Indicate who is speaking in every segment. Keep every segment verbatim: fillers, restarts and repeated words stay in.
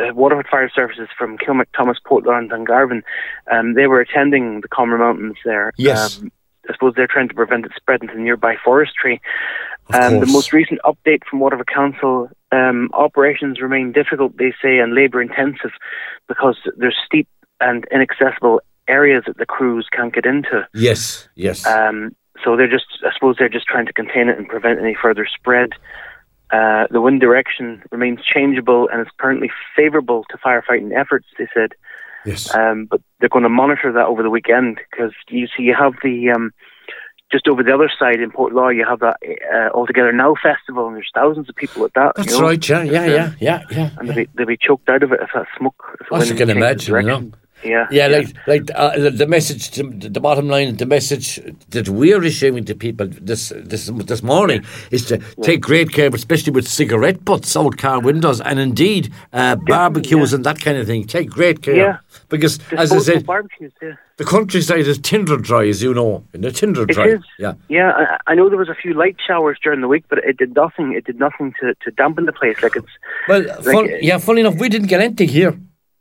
Speaker 1: uh, Waterford Fire Services from Kilmac, Thomas, Portlaw and Dungarvan, um, they were attending the Comber Mountains there.
Speaker 2: Yes.
Speaker 1: Um, I suppose they're trying to prevent it spreading to nearby forestry.
Speaker 2: Of
Speaker 1: Um, the
Speaker 2: course.
Speaker 1: most recent update from Waterford Council, um, operations remain difficult, they say, and labour intensive because there's steep and inaccessible areas that the crews can't get into.
Speaker 2: Yes, yes.
Speaker 1: Um, so they're just, I suppose they're just trying to contain it and prevent any further spread. Uh, the wind direction remains changeable and is currently favourable to firefighting efforts, they said.
Speaker 2: yes.
Speaker 1: Um, but they're going to monitor that over the weekend because you see, you have the um, just over the other side in Portlaw, you have that uh, Altogether Now festival, and there's thousands of people at that.
Speaker 2: That's
Speaker 1: you know?
Speaker 2: right, yeah, yeah,
Speaker 1: Um,
Speaker 2: yeah, yeah, yeah.
Speaker 1: And they'll be, they'll be choked out of it if that smoke. If the
Speaker 2: As you
Speaker 1: wind
Speaker 2: can
Speaker 1: changes
Speaker 2: imagine, you know.
Speaker 1: direction. Yeah,
Speaker 2: Yeah, like like uh, the, the message, the, the bottom line, the message that we're issuing to people this this this morning is to take great care, especially with cigarette butts out car windows, and indeed uh, barbecues
Speaker 1: yeah.
Speaker 2: and that kind of thing. Take great care,
Speaker 1: Yeah.
Speaker 2: because as I
Speaker 1: Disposable
Speaker 2: said,
Speaker 1: barbecues, yeah.
Speaker 2: the countryside is tinder dry, as you know, in the tinder
Speaker 1: It
Speaker 2: dry.
Speaker 1: is.
Speaker 2: Yeah,
Speaker 1: Yeah, I, I know there was a few light showers during the week, but it did nothing. It did nothing to, to dampen the place. Like it's
Speaker 2: well,
Speaker 1: like,
Speaker 2: fun,
Speaker 1: uh,
Speaker 2: yeah. Funny enough, we didn't get anything here.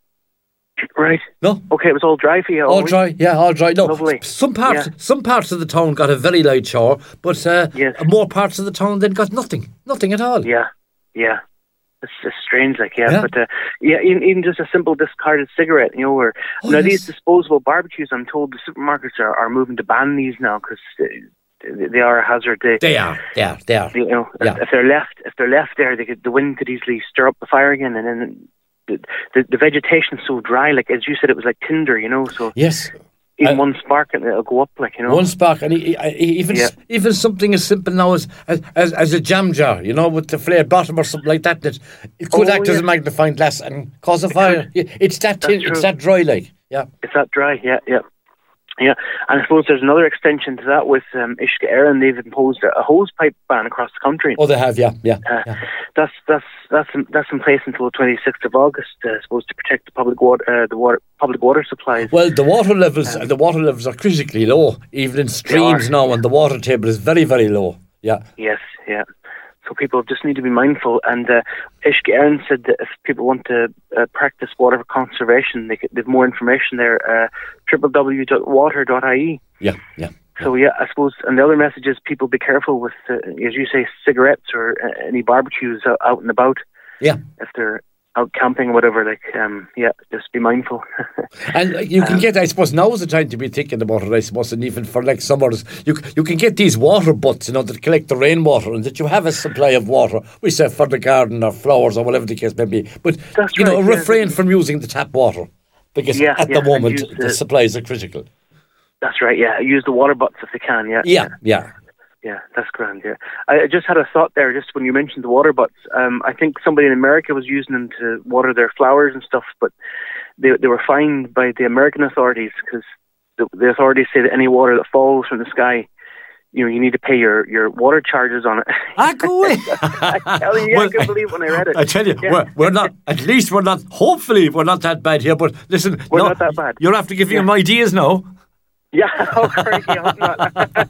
Speaker 1: right.
Speaker 2: No.
Speaker 1: Okay, it was all dry for you.
Speaker 2: All
Speaker 1: week?
Speaker 2: dry, yeah, all dry. No,
Speaker 1: Lovely.
Speaker 2: some parts,
Speaker 1: Yeah.
Speaker 2: some parts of the town got a very light shower, but uh,
Speaker 1: Yes.
Speaker 2: more parts of the town then got nothing, nothing at all.
Speaker 1: Yeah, yeah. It's just strange, like yeah,
Speaker 2: Yeah.
Speaker 1: but uh, yeah, even, even just a simple discarded cigarette, you know. Where
Speaker 2: Oh,
Speaker 1: now
Speaker 2: yes.
Speaker 1: these disposable barbecues, I'm told the supermarkets are, are moving to ban these now because they, they are a hazard. They,
Speaker 2: They are, they are, they are.
Speaker 1: you know,
Speaker 2: Yeah.
Speaker 1: if, if they're left, if they're left there, they could, the wind could easily stir up the fire again, and then the, the the vegetation's so dry. Like as you said, it was like tinder, you know. So
Speaker 2: Yes,
Speaker 1: even
Speaker 2: Uh,
Speaker 1: one spark and it'll go up, like you know.
Speaker 2: one spark, and e- e- even
Speaker 1: Yeah.
Speaker 2: even something as simple now as, as as as a jam jar, you know, with the flared bottom or something like that. That it could
Speaker 1: Oh,
Speaker 2: act as
Speaker 1: yeah.
Speaker 2: a magnifying glass and cause a fire. Yeah, It's that tin,
Speaker 1: That's
Speaker 2: it's
Speaker 1: true.
Speaker 2: that dry, like yeah.
Speaker 1: It's that dry, yeah, yeah. Yeah, and I suppose there's another extension to that with um, Ishka Éireann. They've imposed a, a hose pipe ban across the country.
Speaker 2: Oh, they have, yeah, yeah.
Speaker 1: Uh,
Speaker 2: yeah.
Speaker 1: That's that's that's in, that's in place until the twenty-sixth of August. Uh, supposed to protect the public water, uh, the water, public water supplies.
Speaker 2: Well, the water levels, the water levels are critically low, even in streams
Speaker 1: are,
Speaker 2: now, and the water table is very, very low. Yeah.
Speaker 1: Yes, yeah. So people just need to be mindful. And uh, Ishka Éireann said that if people want to uh, practice water conservation, they could, they have more information there. Uh, w w w dot water dot i e.
Speaker 2: Yeah, yeah.
Speaker 1: So yeah, I suppose, and the other message is people be careful with, uh, as you say, cigarettes or uh, any barbecues out, out and about.
Speaker 2: Yeah.
Speaker 1: If they're out camping or whatever, like, um, yeah, just be mindful.
Speaker 2: And uh, you can
Speaker 1: Um,
Speaker 2: get, I suppose, now is the time to be thinking about it, I suppose, and even for like summers, you you can get these water butts, you know, that collect the rainwater and that you have a supply of water, we say for the garden or flowers or whatever the case may be. But,
Speaker 1: That's
Speaker 2: you know,
Speaker 1: right, yeah.
Speaker 2: refrain from using the tap water because
Speaker 1: Yeah,
Speaker 2: at
Speaker 1: yeah,
Speaker 2: the
Speaker 1: and
Speaker 2: moment
Speaker 1: use
Speaker 2: the,
Speaker 1: the-
Speaker 2: supplies are critical.
Speaker 1: That's right, yeah. Use the water butts if they can, yeah.
Speaker 2: Yeah, yeah.
Speaker 1: Yeah, that's grand, yeah. I I just had a thought there, just when you mentioned the water butts. Um, I think somebody in America was using them to water their flowers and stuff, but they they were fined by the American authorities because the, the authorities say that any water that falls from the sky, you know, you need to pay your, your water charges on it.
Speaker 2: Ah, go away.
Speaker 1: I tell you, yeah, I couldn't believe when I read it.
Speaker 2: I tell you,
Speaker 1: Yeah.
Speaker 2: we're, we're not, at least we're not, hopefully we're not that bad here, but listen,
Speaker 1: We're
Speaker 2: no,
Speaker 1: not that bad.
Speaker 2: You're after giving
Speaker 1: Yeah.
Speaker 2: them ideas now.
Speaker 1: Yeah, oh, crikey, I hope not.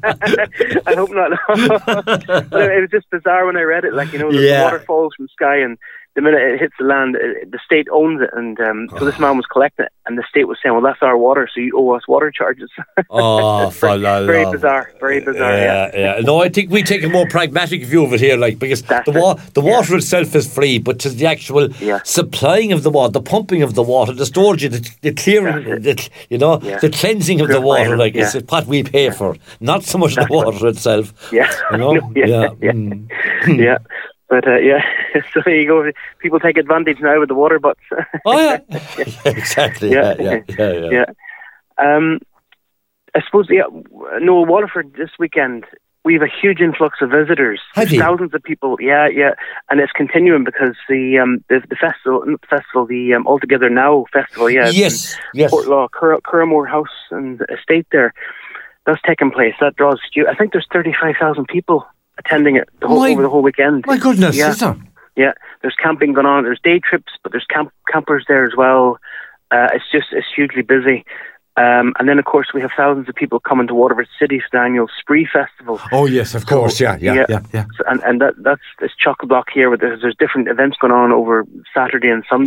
Speaker 1: I hope not. But it was just bizarre when I read it. Like, you know, the
Speaker 2: Yeah.
Speaker 1: water falls from the sky, and the minute it hits the land, it, the state owns it. And um, so this man was collecting it, and the state was saying, well, that's our water, so you owe us water charges.
Speaker 2: Oh, for the
Speaker 1: Very
Speaker 2: love.
Speaker 1: bizarre, very bizarre, yeah.
Speaker 2: yeah, yeah. No, I think we take a more pragmatic view of it here, like, because
Speaker 1: That's
Speaker 2: the,
Speaker 1: it.
Speaker 2: wa- the water itself is free, but it's the actual
Speaker 1: Yeah.
Speaker 2: supplying of the water, the pumping of the water, the storage, the, the clearing,
Speaker 1: That's
Speaker 2: the, you know,
Speaker 1: Yeah.
Speaker 2: the cleansing of the
Speaker 1: Purifying
Speaker 2: water,
Speaker 1: it,
Speaker 2: like,
Speaker 1: yeah.
Speaker 2: it's what we pay for, not so much the water itself.
Speaker 1: Yeah.
Speaker 2: You know?
Speaker 1: yeah,
Speaker 2: Yeah.
Speaker 1: yeah.
Speaker 2: Mm.
Speaker 1: yeah. But uh, yeah, so there you go. People take advantage now with the water butts.
Speaker 2: Oh, yeah. Exactly. Yeah, yeah, yeah, yeah.
Speaker 1: yeah. Um, I suppose, yeah, no, Waterford this weekend, we have a huge influx of visitors.
Speaker 2: Have
Speaker 1: There's
Speaker 2: you?
Speaker 1: thousands of people, yeah, yeah. And it's continuing because the um, the, the festival, not the festival, the um, Altogether Now festival, yeah. it's
Speaker 2: Yes,
Speaker 1: in
Speaker 2: yes.
Speaker 1: Portlaw, Cur- Curramore House and Estate there. That's taking place. That draws, stu- I think there's thirty-five thousand people attending it the whole,
Speaker 2: My-
Speaker 1: over the whole weekend.
Speaker 2: My goodness,
Speaker 1: Yeah.
Speaker 2: is there?
Speaker 1: Yeah, there's camping going on. There's day trips, but there's camp campers there as well. Uh, it's just it's hugely busy. Um, and then, of course, we have thousands of people coming to Waterford City for the annual Spree Festival.
Speaker 2: Oh, yes, of course, yeah, yeah, yeah, yeah.
Speaker 1: So- and and that that's this chock a block here. Where there's, there's different events going on over Saturday and Sunday.